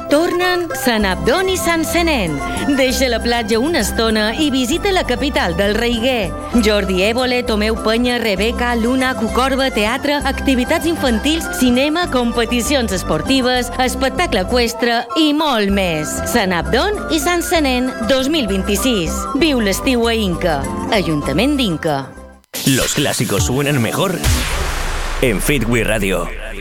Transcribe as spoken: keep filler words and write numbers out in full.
Tornen Sant Abdon i Sant Senén. Deixa la platja una estona i visita la capital del Reiguer. Jordi Évole, Tomeu Penya, Rebeca, Luna, Cucorba, teatre, activitats infantils, cinema, competicions esportives, espectacle eqüestre i molt més. Sant Abdon i Sant Senén dos mil vint-i-sis. Viu l'estiu a Inca. Ajuntament d'Inca. Los clásicos suenan mejor en Fitwi Radio.